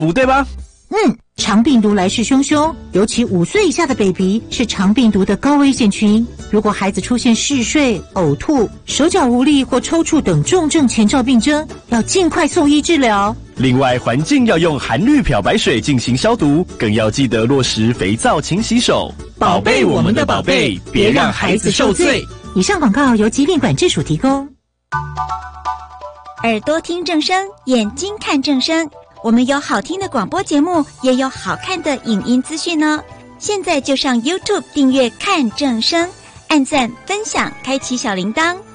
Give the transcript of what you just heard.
不对吧？ 肠病毒来势汹汹，尤其5岁以下的 baby 是肠病毒的高危险群。如果孩子出现嗜睡、呕吐、手脚无力或抽搐等重症前兆病征，要尽快送医治疗。 另外，环境要用含氯漂白水进行消毒，更要记得落实肥皂勤洗手，宝贝我们的宝贝，别让孩子受罪。 以上广告由疾病管制署提供。 耳朵听正声，眼睛看正声。我们有好听的广播节目，也有好看的影音资讯哦。现在就上 YouTube 订阅看正声，按赞分享，开启小铃铛。